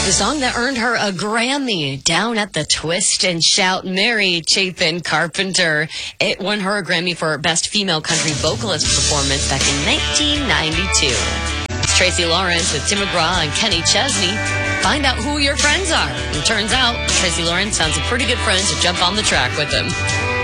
The song that earned her a Grammy, Down at the Twist and Shout, Mary Chapin Carpenter. It won her a Grammy for Best Female Country Vocalist Performance back in 1992. It's Tracy Lawrence with Tim McGraw and Kenny Chesney. Find out who your friends are. It turns out Tracy Lawrence found some pretty good friends to jump on the track with him.